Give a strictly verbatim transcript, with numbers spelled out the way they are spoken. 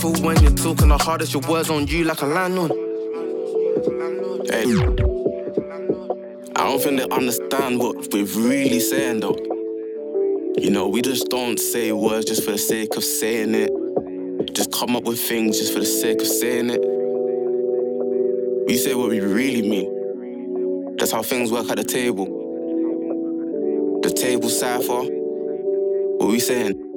When you're talking the hardest, your words on you like a landlord. Hey, I don't think they understand what we're really saying though. You know, we just don't say words just for the sake of saying it. Just come up with things just for the sake of saying it. We say what we really mean. That's how things work at the table. The table cipher. What we saying?